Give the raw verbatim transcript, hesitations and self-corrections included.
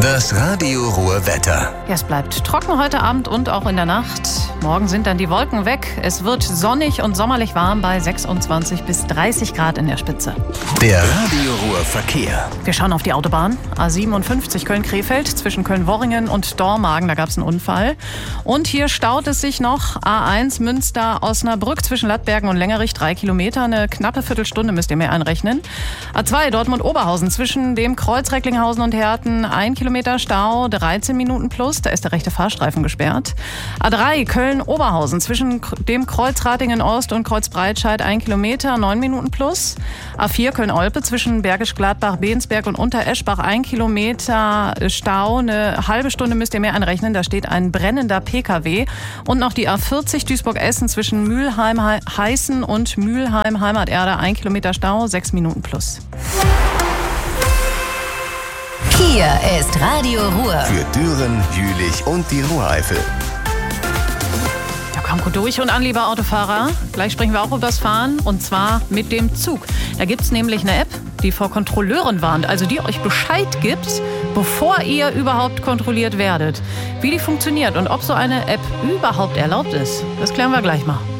Das Radio Ruhr Wetter. Ja, es bleibt trocken heute Abend und auch in der Nacht. Morgen sind dann die Wolken weg. Es wird sonnig und sommerlich warm bei sechsundzwanzig bis dreißig Grad in der Spitze. Der Radio Ruhr Verkehr. Wir schauen auf die Autobahn. A siebenundfünfzig Köln-Krefeld zwischen Köln-Worringen und Dormagen. Da gab es einen Unfall. Und hier staut es sich noch. A eins Münster-Osnabrück zwischen Lattbergen und Längerich. Drei Kilometer. Eine knappe Viertelstunde müsst ihr mehr einrechnen. A zwei Dortmund-Oberhausen zwischen dem Kreuz Recklinghausen und Herten. Ein Kilometer Stau. dreizehn Minuten plus. Da ist der rechte Fahrstreifen gesperrt. A drei Köln-Oberhausen zwischen dem Kreuz Ratingen-Ost und Kreuz Breitscheid. Ein Kilometer. Neun Minuten plus. A vier Köln-Olpe zwischen Bergisch Gladbach, Bensberg und Untereschbach. Ein Kilometer Stau. Eine halbe Stunde müsst ihr mehr einrechnen. Da steht ein brennender P K W. Und noch die A vierzig Duisburg-Essen zwischen Mülheim-Heißen und Mülheim-Heimaterde. Ein Kilometer Stau. Sechs Minuten plus. Hier ist Radio Ruhr. Für Düren, Jülich und die Ruhreifel. Ja, komm gut durch und an, lieber Autofahrer. Gleich sprechen wir auch über das Fahren und zwar mit dem Zug. Da gibt es nämlich eine App, die vor Kontrolleuren warnt, also die euch Bescheid gibt, bevor ihr überhaupt kontrolliert werdet. Wie die funktioniert und ob so eine App überhaupt erlaubt ist, das klären wir gleich mal.